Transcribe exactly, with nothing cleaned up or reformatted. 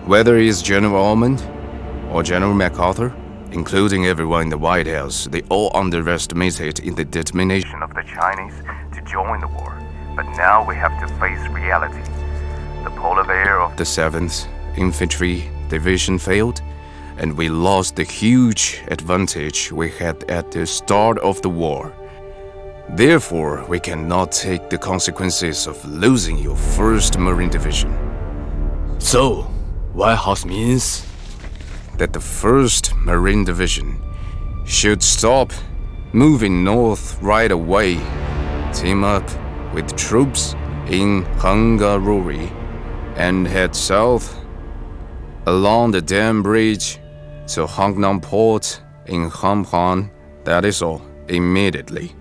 Whether it's General Ormond or General MacArthur, including everyone in the White House, they all underestimated in the determination of the Chinese to join the war. But now we have to face reality. The polar bear of the seventh Infantry Division failed, and we lost the huge advantage we had at the start of the war. Therefore, we cannot take the consequences of losing your first Marine Division. So, White House means that the first Marine Division should stop moving north right away, team up with troops in Hungary, and head south along the dam bridge to Hongnan Port in Hamhan. That is all, immediately.